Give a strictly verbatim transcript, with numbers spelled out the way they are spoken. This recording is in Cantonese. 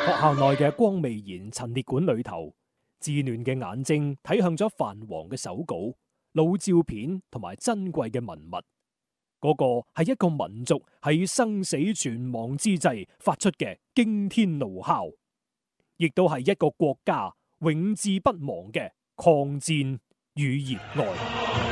校內嘅光媚然陳列館裏頭，稚嫩嘅眼睛睇向咗泛黃嘅手稿、老照片同埋珍貴嘅文物。嗰個係一個民族喺生死存亡之際發出嘅驚天怒哮，亦都係一個國家永誌不忘嘅抗戰與熱愛。